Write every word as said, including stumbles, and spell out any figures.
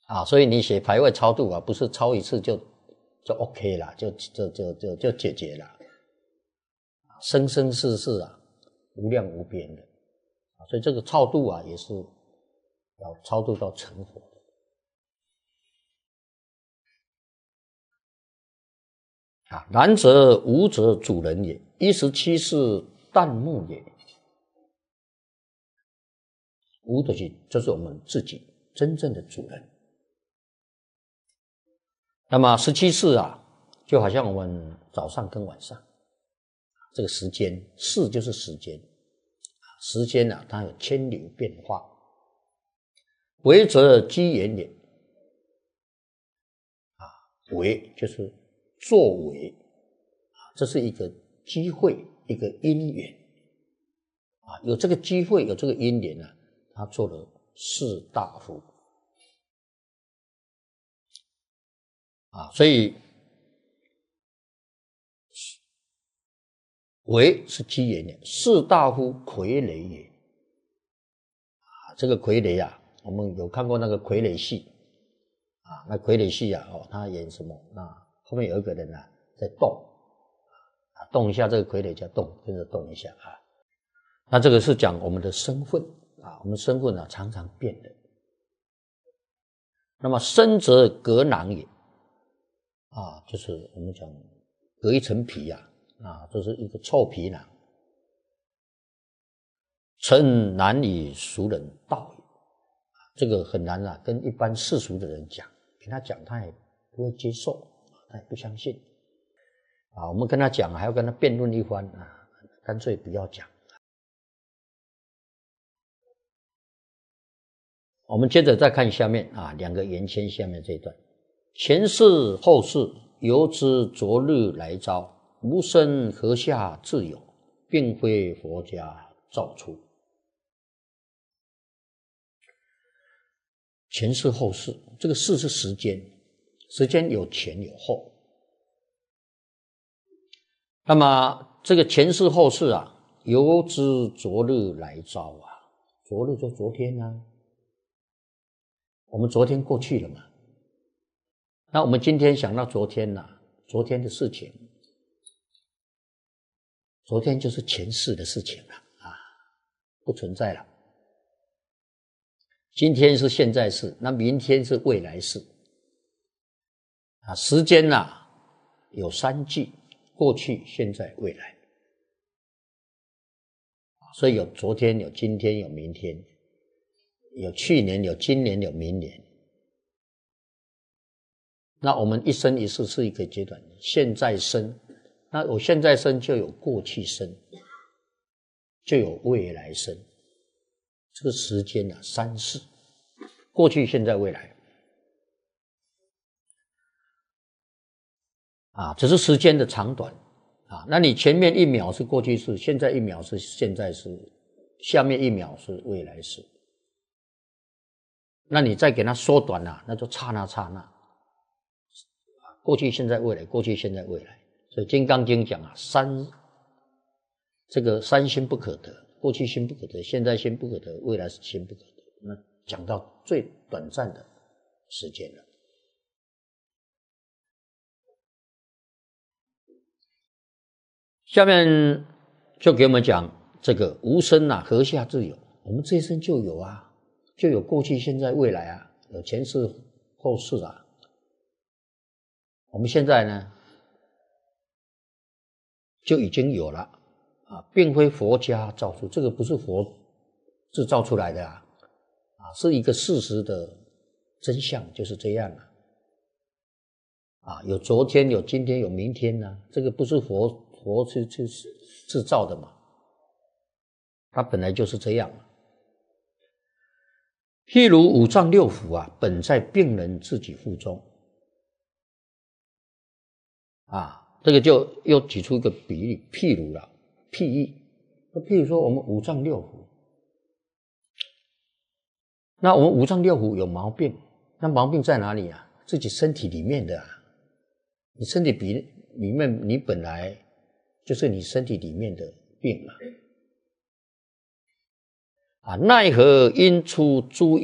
啊，所以你写排位超度啊，不是超一次就就 OK 了，就就就就就解决了。生生世世啊，无量无边的，所以这个超度啊，也是要超度到成佛的。啊，然则无者主人也，一十七世旦暮也。无的是，这是我们自己真正的主人。那么十七世啊，就好像我们早上跟晚上，这个时间，世就是时间，时间啊，它有千流变化。为则机缘也，啊，为就是作为，这是一个机会，一个因缘，啊，有这个机会，有这个因缘啊，他做了士大夫，啊，所以为是机缘也，士大夫傀儡也，啊，这个傀儡啊，我们有看过那个傀儡戏，啊，那傀儡戏啊，哦，他演什么？那后面有一个人啊在动，啊，动一下，这个傀儡就要动，跟着动一下啊。那这个是讲我们的身份啊，我们身份啊常常变的。那么身则革囊也，啊，就是我们讲隔一层皮啊，啊，这是一个臭皮囊。诚难以俗人道也，这个很难啊，跟一般世俗的人讲，跟他讲他也不会接受，他也不相信。啊，我们跟他讲还要跟他辩论一番啊，干脆不要讲。我们接着再看下面啊，两个圆圈下面这一段，前世后世，犹知昨日来朝，无生何下自有，并非佛家造出。前世后世，这个世是时间，时间有前有后。那么这个前世后世啊，犹知昨日来朝啊，昨日就昨天啊，我们昨天过去了嘛，那我们今天想到昨天啊，昨天的事情，昨天就是前世的事情了啊，不存在了。今天是现在式，那明天是未来式啊。时间啊有三季，过去、现在、未来，所以有昨天，有今天，有明天，有去年，有今年，有明年。那我们一生一世是一个阶段，现在生，那我现在生就有过去生，就有未来生。这个时间啊，三世，过去、现在、未来，啊，只是时间的长短啊。那你前面一秒是过去式，现在一秒是现在式，下面一秒是未来式。那你再给它缩短了，那就刹那刹那。过去、现在、未来，过去、现在、未来。所以《金刚经》讲啊，三这个三心不可得，过去心不可得，现在心不可得，未来心不可得。那讲到最短暂的时间了。下面就给我们讲这个无生啊，何下自有？我们这一生就有啊，就有过去、现在、未来啊，有前世、后世啊。我们现在呢，就已经有了啊，并非佛家造出，这个不是佛制造出来的啊，啊，是一个事实的真相，就是这样啊。啊，有昨天，有今天，有明天呢、啊，这个不是佛佛去去制造的嘛，它本来就是这样嘛。譬如五脏六腑啊，本在病人自己腹中。啊，这个就又举出一个比喻，譬如了，譬喻。譬如说我们五脏六腑，那我们五脏六腑有毛病，那毛病在哪里啊？自己身体里面的啊，你身体里里面，你本来就是你身体里面的病嘛。啊，奈何因出诸